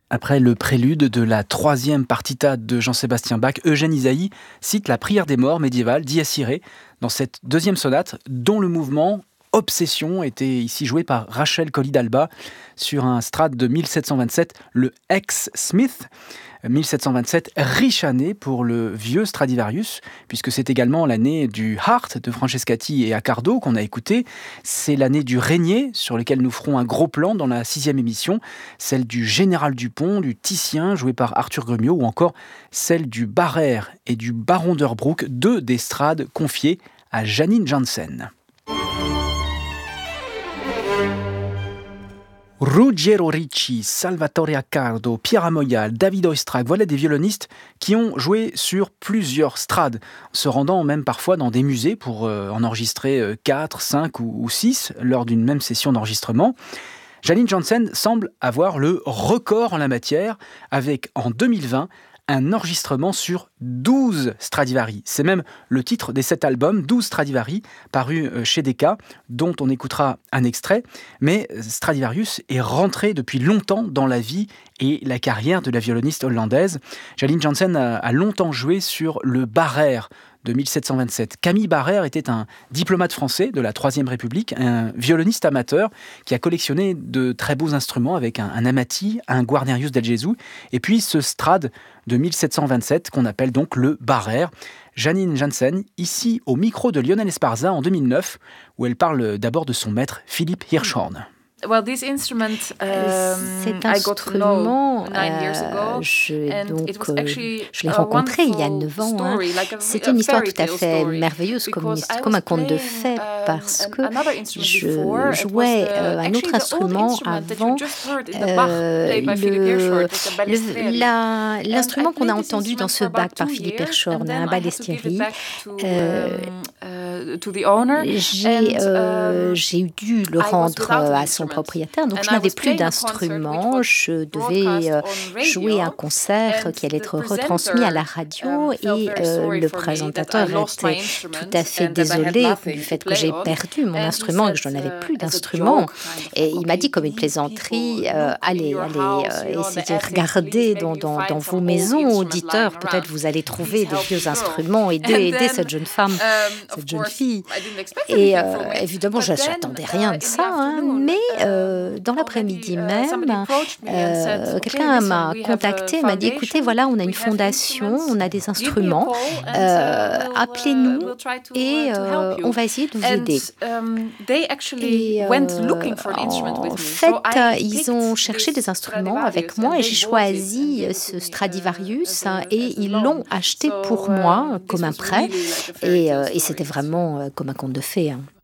Après le prélude de la troisième partita de Jean-Sébastien Bach, Eugène Ysaÿe cite la prière des morts médiévale Dies Irae dans cette deuxième sonate dont le mouvement Obsession était ici joué par Rachel Colley-D'Alba sur un Strad de 1727, le ex-Smith. 1727, riche année pour le vieux Stradivarius, puisque c'est également l'année du Hart de Francescati et Accardo qu'on a écouté. C'est l'année du Régnier, sur lequel nous ferons un gros plan dans la 6e émission, celle du Général Dupont, du Titien, joué par Arthur Grumiaux, ou encore celle du Barrère et du Baron d'Herbrook, deux des Strades confiées à Janine Jansen. Ruggiero Ricci, Salvatore Accardo, Pierre Amoyal, David Oistrakh, voilà des violonistes qui ont joué sur plusieurs strades, se rendant même parfois dans des musées pour en enregistrer 4, 5 ou 6 lors d'une même session d'enregistrement. Janine Jansen semble avoir le record en la matière avec, en 2020, un enregistrement sur 12 Stradivari. C'est même le titre des 7 albums, 12 Stradivari, parus chez Decca, dont on écoutera un extrait. Mais Stradivarius est rentré depuis longtemps dans la vie et la carrière de la violoniste hollandaise. Janine Jansen a longtemps joué sur le Barrère de 1727. Camille Barrère était un diplomate français de la Troisième République, un violoniste amateur qui a collectionné de très beaux instruments avec un Amati, un Guarnerius del Gesù, et puis ce Strad de 1727 qu'on appelle donc le Barrère. Janine Jansen, ici au micro de Lionel Esparza en 2009, où elle parle d'abord de son maître Philippe Hirschhorn. Cet instrument, je l'ai rencontré il y a 9 ans. C'était une histoire tout à fait merveilleuse, comme un conte de fées, parce que je jouais un autre instrument avant. L'instrument qu'on a entendu dans ce Bach par Philippe Hirschhorn, un Ballestieri, j'ai dû le rendre à son propriétaire, donc je n'avais plus d'instrument, je devais jouer un concert qui allait être retransmis à la radio et le présentateur était tout à fait désolé du fait que j'ai perdu mon instrument et que je n'avais plus d'instrument. Et il m'a dit comme une plaisanterie, allez, essayez de regarder dans vos maisons, auditeurs, peut-être vous allez trouver des vieux instruments, aider cette jeune femme, cette jeune fille. Et évidemment, je n'attendais rien de ça, mais dans l'après-midi même, quelqu'un m'a contacté, m'a dit écoutez, voilà, on a une fondation, on a des instruments, appelez-nous et on va essayer de vous aider. Et en fait, ils ont cherché des instruments avec moi et j'ai choisi ce Stradivarius et ils l'ont acheté pour moi comme un prêt et c'était vraiment comme un conte de fées.